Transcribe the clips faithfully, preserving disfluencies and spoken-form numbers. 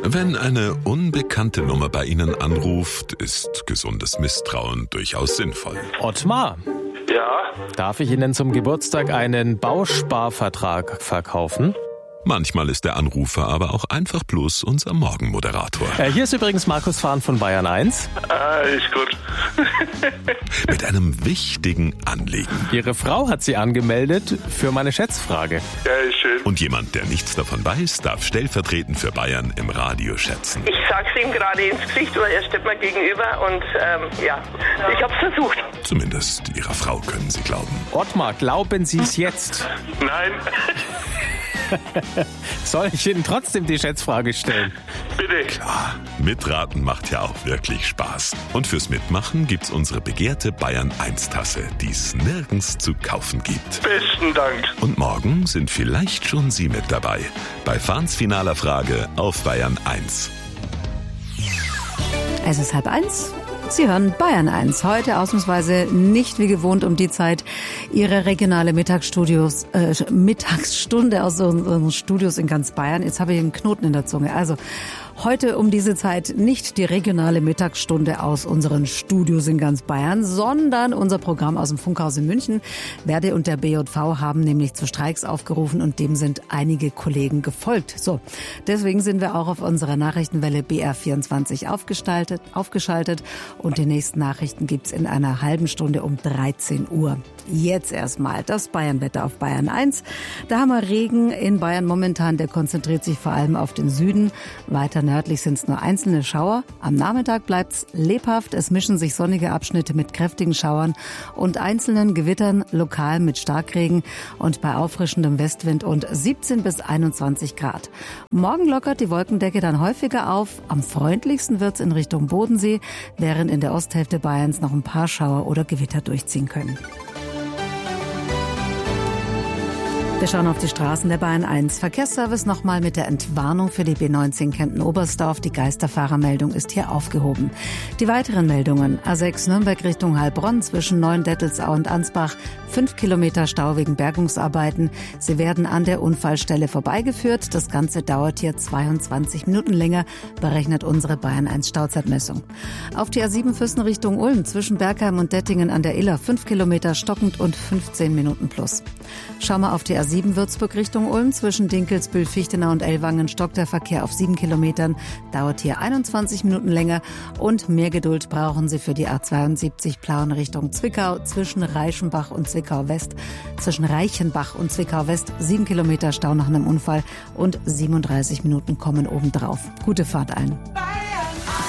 Wenn eine unbekannte Nummer bei Ihnen anruft, ist gesundes Misstrauen durchaus sinnvoll. Ottmar, Ja, darf ich Ihnen zum Geburtstag einen Bausparvertrag verkaufen? Manchmal ist der Anrufer aber auch einfach bloß unser Morgenmoderator. Äh, hier ist übrigens Markus Fahn von Bayern eins. ah, ist gut. Mit einem wichtigen Anliegen. Ihre Frau hat Sie angemeldet für meine Schätzfrage. Ja, ist schön. Und jemand, der nichts davon weiß, darf stellvertretend für Bayern im Radio schätzen. Ich sag's ihm gerade ins Gesicht, weil er steht mir gegenüber und ähm, ja, ich hab's versucht. Zumindest Ihrer Frau können Sie glauben. Ottmar, glauben Sie es jetzt? Nein, Soll ich Ihnen trotzdem die Schätzfrage stellen? bitte. Ah, mitraten macht ja auch wirklich Spaß. Und fürs Mitmachen gibt's unsere begehrte Bayern eins Tasse, die es nirgends zu kaufen gibt. Besten Dank. Und morgen sind vielleicht schon Sie mit dabei. Bei Fahns finaler Frage auf Bayern eins. Es ist halb eins. Sie hören Bayern eins. Heute ausnahmsweise nicht wie gewohnt um die Zeit Ihre regionale Mittagsstudios, äh, Mittagsstunde aus unseren Studios in ganz Bayern. Jetzt habe ich einen Knoten in der Zunge. Also heute um diese Zeit nicht die regionale Mittagsstunde aus unseren Studios in ganz Bayern, sondern unser Programm aus dem Funkhaus in München. Verdi und der B J V haben nämlich zu Streiks aufgerufen und dem sind einige Kollegen gefolgt. So, deswegen sind wir auch auf unserer Nachrichtenwelle B R vierundzwanzig aufgestaltet, aufgeschaltet und die nächsten Nachrichten gibt's in einer halben Stunde um dreizehn Uhr. Jetzt erstmal das Bayernwetter auf Bayern eins. Da haben wir Regen in Bayern momentan, der konzentriert sich vor allem auf den Süden. Weiter nördlich sind es nur einzelne Schauer. Am Nachmittag bleibt's lebhaft. Es mischen sich sonnige Abschnitte mit kräftigen Schauern und einzelnen Gewittern, lokal mit Starkregen und bei auffrischendem Westwind und siebzehn bis einundzwanzig Grad. Morgen lockert die Wolkendecke dann häufiger auf. Am freundlichsten wird's in Richtung Bodensee, während in der Osthälfte Bayerns noch ein paar Schauer oder Gewitter durchziehen können. Wir schauen auf die Straßen der Bayern eins. Verkehrsservice nochmal mit der Entwarnung für die B neunzehn Kempten-Oberstdorf. Die Geisterfahrermeldung ist hier aufgehoben. Die weiteren Meldungen. A sechs Nürnberg Richtung Heilbronn zwischen Neuendettelsau und Ansbach. Fünf Kilometer Stau wegen Bergungsarbeiten. Sie werden an der Unfallstelle vorbeigeführt. Das Ganze dauert hier zweiundzwanzig Minuten länger, berechnet unsere Bayern eins Stauzeitmessung. Auf die A sieben Füssen Richtung Ulm zwischen Bergheim und Dettingen an der Iller. Fünf Kilometer stockend und fünfzehn Minuten plus. Schauen wir auf die A sieben Würzburg Richtung Ulm. Zwischen Dinkelsbühl, Fichtenau und Ellwangen stockt der Verkehr auf sieben Kilometern. Dauert hier einundzwanzig Minuten länger. Und mehr Geduld brauchen Sie für die A zweiundsiebzig Plauen Richtung Zwickau. Zwischen Reichenbach und Zwickau West. Zwischen Reichenbach und Zwickau West. sieben Kilometer Stau nach einem Unfall. Und siebenunddreißig Minuten kommen obendrauf. Gute Fahrt allen.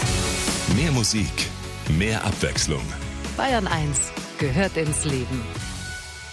Mehr Musik, mehr Abwechslung. Bayern eins gehört ins Leben.